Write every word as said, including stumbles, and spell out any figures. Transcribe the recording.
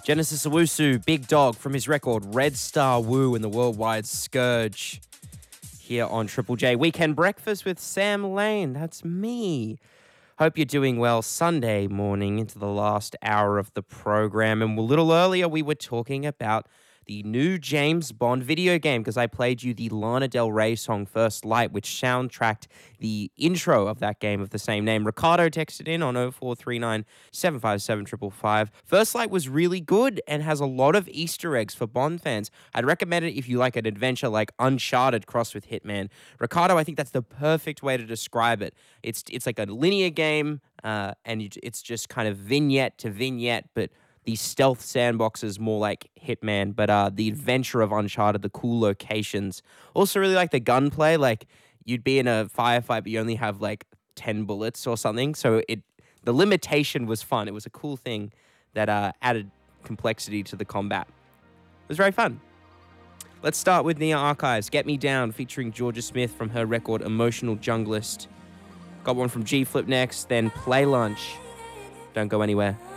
Genesis Owusu, Big Dog, from his record Red Star Woo and the Worldwide Scourge. Here on Triple J Weekend Breakfast with Sam Lane. That's me. Hope you're doing well. Sunday morning into the last hour of the program. And a little earlier, we were talking about the new James Bond video game because I played you the Lana Del Rey song First Light, which soundtracked the intro of that game of the same name. Ricardo texted in on oh four three nine, seven five seven, five five five. First Light was really good and has a lot of Easter eggs for Bond fans. I'd recommend it if you like an adventure like Uncharted crossed with Hitman. Ricardo, I think that's the perfect way to describe it. It's it's like a linear game, uh, and you, it's just kind of vignette to vignette, but the stealth sandbox is more like Hitman, but uh, the adventure of Uncharted, the cool locations. Also really like the gunplay. Like, you'd be in a firefight, but you only have like ten bullets or something. So it the limitation was fun. It was a cool thing that uh, added complexity to the combat. It was very fun. Let's start with Nia Archives, Get Me Down, featuring Georgia Smith from her record Emotional Junglist. Got one from G-Flip next, then Play Lunch. Don't go anywhere.